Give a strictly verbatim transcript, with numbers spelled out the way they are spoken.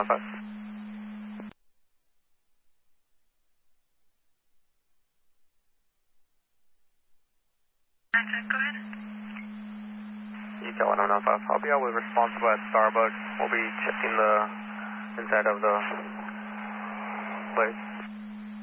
five. Go ahead. Detail one oh nine five. I'll be out with responsible at Starbucks. We'll be checking the inside of the place.